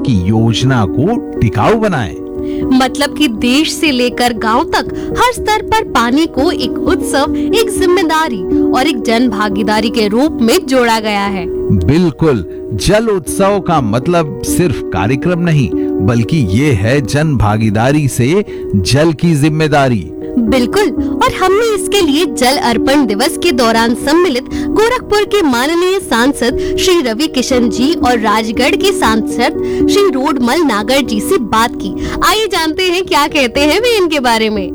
कि योजना को टिकाऊ बनाएं। मतलब कि देश से लेकर गांव तक हर स्तर पर पानी को एक उत्सव, एक जिम्मेदारी और एक जन भागीदारी के रूप में जोड़ा गया है। बिल्कुल, जल उत्सव का मतलब सिर्फ कार्यक्रम नहीं, बल्कि ये है जन भागीदारी से जल की जिम्मेदारी। बिल्कुल, और हमने इसके लिए जल अर्पण दिवस के दौरान सम्मिलित गोरखपुर के माननीय सांसद श्री रवि किशन जी और राजगढ़ के सांसद श्री रोडमल नागर जी से बात की। आइए जानते हैं क्या कहते हैं वे इनके बारे में।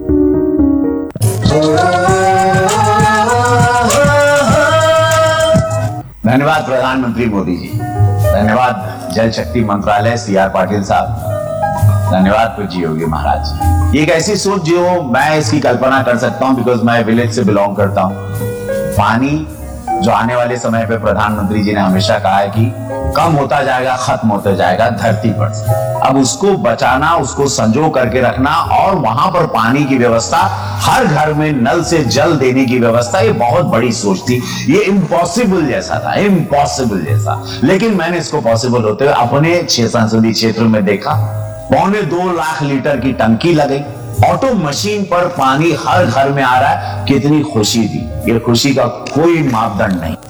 धन्यवाद प्रधानमंत्री मोदी जी, धन्यवाद जल शक्ति मंत्रालय CR पाटिल साहब, धन्यवाद पूज्य योगी महाराज। ये एक ऐसी सोच जो मैं इसकी कल्पना कर सकता हूँ, बिकॉज मैं विलेज से बिलोंग करता हूँ। पानी जो आने वाले समय पे प्रधानमंत्री जी ने हमेशा कहा है कि कम होता जाएगा, खत्म होता जाएगा धरती पर से। अब उसको बचाना, उसको संजो करके रखना और वहां पर पानी की व्यवस्था, हर घर में नल से जल देने की व्यवस्था, ये बहुत बड़ी सोच थी। ये इम्पॉसिबल जैसा था, इम्पॉसिबल जैसा, लेकिन मैंने इसको पॉसिबल होते हुए अपने 6 संसदीय क्षेत्र में देखा। 2.25 लाख लीटर की टंकी लगी, ऑटो मशीन पर पानी हर घर में आ रहा है। कितनी खुशी थी, ये खुशी का कोई मापदंड नहीं।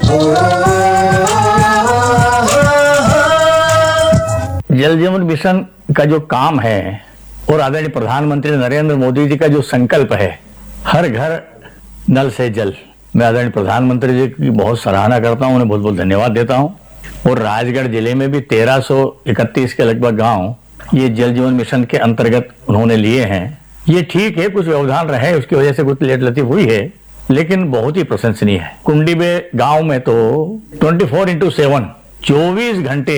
जल जीवन मिशन का जो काम है और आदरणीय प्रधानमंत्री नरेंद्र मोदी जी का जो संकल्प है, हर घर नल से जल, मैं आदरणीय प्रधानमंत्री जी की बहुत सराहना करता हूं, उन्हें बहुत बहुत धन्यवाद देता हूं। और राजगढ़ जिले में भी 1331 के लगभग गांव ये जल जीवन मिशन के अंतर्गत उन्होंने लिए हैं। ये ठीक है, कुछ व्यवधान रहे, उसकी वजह से कुछ लेट लतीफ हुई है, लेकिन बहुत ही प्रशंसनीय है। कुंडीबे गांव में तो 24/7 24 घंटे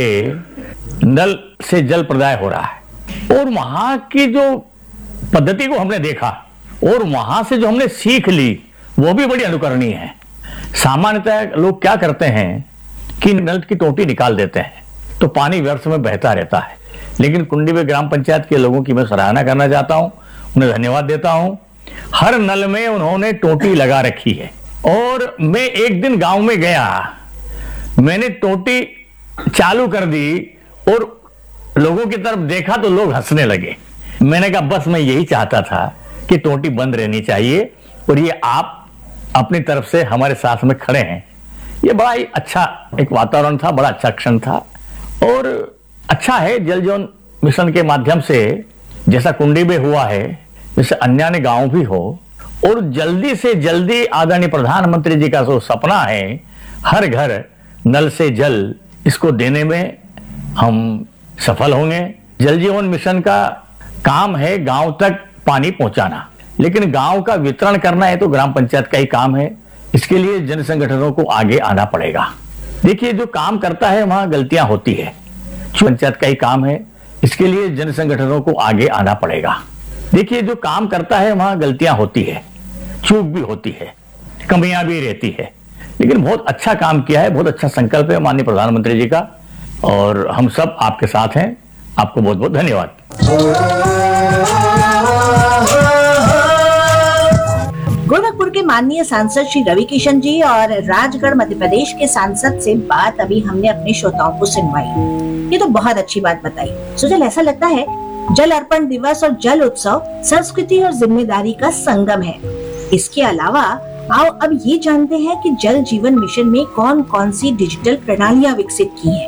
नल से जल प्रदाय हो रहा है। और वहां की जो पद्धति को हमने देखा और वहां से जो हमने सीख ली, वो भी बड़ी अनुकरणीय है। सामान्यतः लोग क्या करते हैं कि नल की टोटी निकाल देते हैं तो पानी व्यर्थ में बहता रहता है, लेकिन कुंडीबे ग्राम पंचायत के लोगों की मैं सराहना करना चाहता हूं, उन्हें धन्यवाद देता हूं। हर नल में उन्होंने टोटी लगा रखी है। और मैं एक दिन गांव में गया, मैंने टोटी चालू कर दी और लोगों की तरफ देखा तो लोग हंसने लगे। मैंने कहा बस मैं यही चाहता था कि टोटी बंद रहनी चाहिए और ये आप अपनी तरफ से हमारे साथ में खड़े हैं। ये बड़ा ही अच्छा एक वातावरण था, बड़ा अच्छा क्षण था। और अच्छा है, जल जीवन मिशन के माध्यम से जैसा कुंडीबे हुआ है, जैसे अन्य अन्य गांव भी हो, और जल्दी से जल्दी आदरणीय प्रधानमंत्री जी का जो सपना है हर घर नल से जल, इसको देने में हम सफल होंगे। जल जीवन मिशन का काम है गांव तक पानी पहुंचाना, लेकिन गांव का वितरण करना है तो ग्राम पंचायत का ही काम है। इसके लिए जन संगठनों को आगे आना पड़ेगा। देखिए, जो काम करता है वहां गलतियां होती है, पंचायत का ही काम है, इसके लिए जन संगठनों को आगे आना पड़ेगा। देखिए, जो काम करता है वहां गलतियां होती है, चूक भी होती है, कमियां भी रहती है, लेकिन बहुत अच्छा काम किया है, बहुत अच्छा संकल्प है माननीय प्रधानमंत्री जी का, और हम सब आपके साथ हैं। आपको बहुत बहुत धन्यवाद। गोरखपुर के माननीय सांसद श्री रवि किशन जी और राजगढ़ मध्य प्रदेश के सांसद से बात अभी हमने अपने श्रोताओं को सुनवाई। ये तो बहुत अच्छी बात बताई। सुजल, ऐसा लगता है जल अर्पण दिवस और जल उत्सव संस्कृति और जिम्मेदारी का संगम है। इसके अलावा आओ अब ये जानते हैं कि जल जीवन मिशन में कौन कौन सी डिजिटल प्रणालियां विकसित की हैं।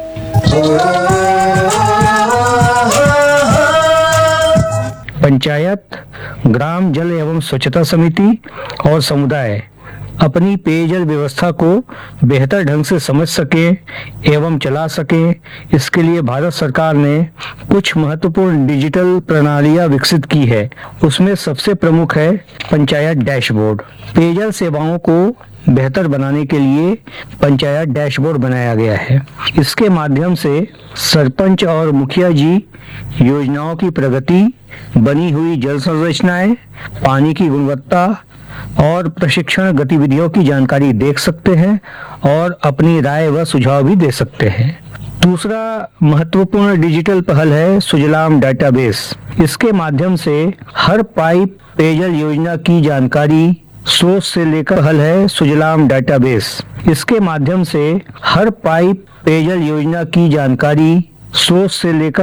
पंचायत, ग्राम जल एवं स्वच्छता समिति और समुदाय अपनी पेयजल व्यवस्था को बेहतर ढंग से समझ सके एवं चला सके, इसके लिए भारत सरकार ने कुछ महत्वपूर्ण डिजिटल प्रणालियां विकसित की है। उसमें सबसे प्रमुख है पंचायत डैशबोर्ड। पेयजल सेवाओं को बेहतर बनाने के लिए पंचायत डैशबोर्ड बनाया गया है। इसके माध्यम से सरपंच और मुखिया जी योजनाओं की प्रगति, बनी हुई जल संरचनाएं, पानी की गुणवत्ता और प्रशिक्षण गतिविधियों की जानकारी देख सकते हैं और अपनी राय व सुझाव भी दे सकते हैं। दूसरा महत्वपूर्ण डिजिटल पहल है सुजलाम डाटाबेस। इसके माध्यम से हर पाइप पेयजल योजना की जानकारी सोच से लेकर हल है सुजलाम डाटाबेस। इसके माध्यम से हर पाइप पेयजल योजना की जानकारी सोच से लेकर